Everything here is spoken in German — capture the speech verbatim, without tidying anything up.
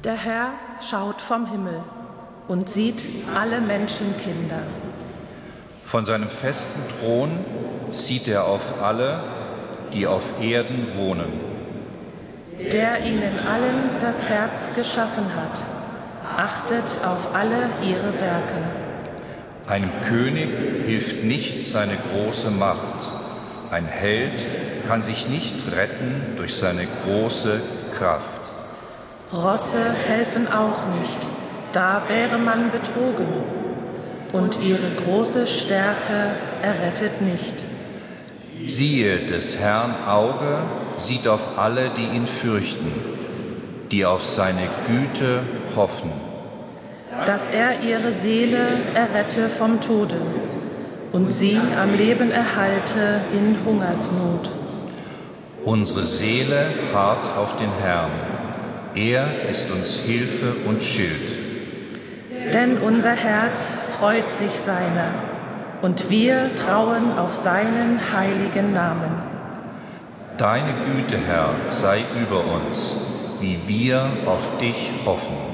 Der Herr schaut vom Himmel und sieht alle Menschenkinder. Von seinem festen Thron sieht er auf alle, die auf Erden wohnen. Der ihnen allen das Herz geschaffen hat, achtet auf alle ihre Werke. Einem König hilft nicht seine große Macht. Ein Held kann sich nicht retten durch seine große Kraft. Rosse helfen auch nicht, da wäre man betrogen. Und ihre große Stärke errettet nicht. Siehe, des Herrn Auge sieht auf alle, die ihn fürchten, die auf seine Güte hoffen. Dass er ihre Seele errette vom Tode und sie am Leben erhalte in Hungersnot. Unsere Seele harrt auf den Herrn. Er ist uns Hilfe und Schild. Denn unser Herz freut sich seiner, und wir trauen auf seinen heiligen Namen. Deine Güte, Herr, sei über uns, wie wir auf dich hoffen.